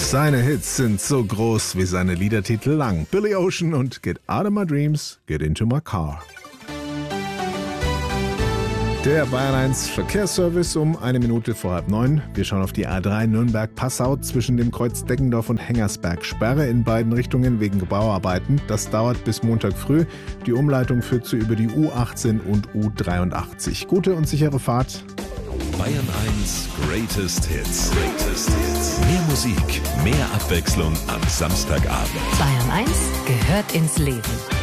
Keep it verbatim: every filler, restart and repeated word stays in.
Seine Hits sind so groß wie seine Liedertitel lang. Billy Ocean und Get Out of My Dreams, Get Into My Car. Der Bayern eins Verkehrsservice um eine Minute vor halb neun. Wir schauen auf die A drei Nürnberg-Passau zwischen dem Kreuz Deggendorf und Hengersberg. Sperre in beiden Richtungen wegen Bauarbeiten. Das dauert bis Montag früh. Die Umleitung führt zu über die U achtzehn und U dreiundachtzig. Gute und sichere Fahrt. Bayern eins Greatest Hits. Greatest Hits. Mehr Musik, mehr Abwechslung am Samstagabend. Bayern eins gehört ins Leben.